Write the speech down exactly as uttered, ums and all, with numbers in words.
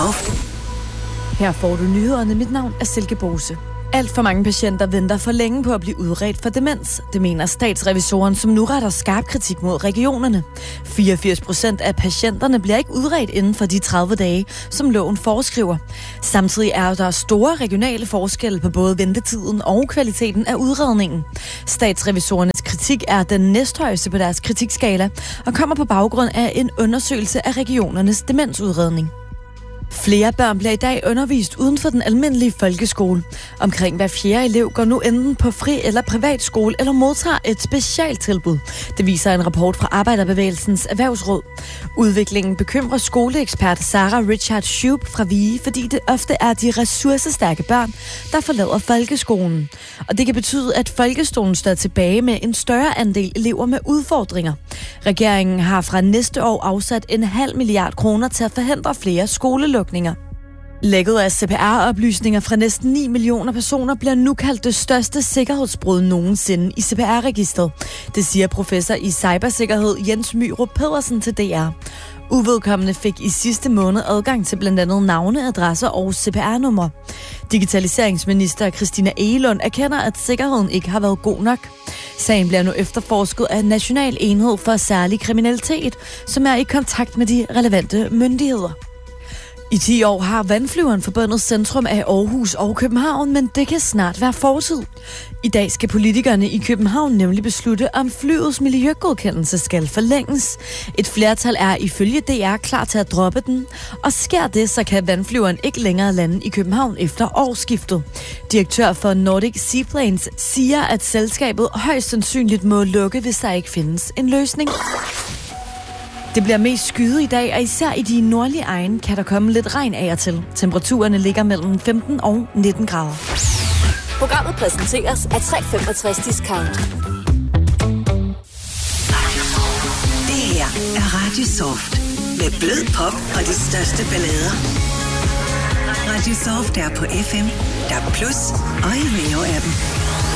Soft. Her får du nyhederne. Mit navn er Silke Bose. Alt for mange patienter venter for længe på at blive udredt for demens. Det mener statsrevisoren, som nu retter skarp kritik mod regionerne. fireogfirs procent af patienterne bliver ikke udredt inden for de tredive dage, som loven foreskriver. Samtidig er der store regionale forskelle på både ventetiden og kvaliteten af udredningen. Statsrevisorernes kritik er den næsthøjeste på deres kritikskala og kommer på baggrund af en undersøgelse af regionernes demensudredning. Flere børn bliver i dag undervist uden for den almindelige folkeskole. Omkring hver fjerde elev går nu enten på fri- eller privatskole eller modtager et specialtilbud. Det viser en rapport fra Arbejderbevægelsens Erhvervsråd. Udviklingen bekymrer skoleekspert Sarah Richard Schub fra Vige, fordi det ofte er de ressourcestærke børn, der forlader folkeskolen. Og det kan betyde, at folkeskolen står tilbage med en større andel elever med udfordringer. Regeringen har fra næste år afsat en halv milliard kroner til at forhindre flere skolelukninger. Lækket af C P R-oplysninger fra næsten ni millioner personer bliver nu kaldt det største sikkerhedsbrud nogensinde i C P R-registret. Det siger professor i cybersikkerhed Jens Myrup Pedersen til D R. Uvedkommende fik i sidste måned adgang til blandt andet navne, adresser og C P R-numre. Digitaliseringsminister Christina Egelund erkender, at sikkerheden ikke har været god nok. Sagen bliver nu efterforsket af National Enhed for Særlig Kriminalitet, som er i kontakt med de relevante myndigheder. I ti år har vandflyveren forbundet centrum af Aarhus og København, men det kan snart være fortid. I dag skal politikerne i København nemlig beslutte, om flyets miljøgodkendelse skal forlænges. Et flertal er ifølge D R klar til at droppe den, og sker det, så kan vandflyveren ikke længere lande i København efter årsskiftet. Direktør for Nordic Seaplanes siger, at selskabet højst sandsynligt må lukke, hvis der ikke findes en løsning. Det bliver mest skyet i dag, og især i de nordlige egne kan der komme lidt regn af og til. Temperaturerne ligger mellem femten og nitten grader. Programmet præsenteres af tre femogtres Discount. Det her er Radio Soft. Med blød pop og de største ballader. Radio Soft er på F M, D A B plus og i Veo-appen.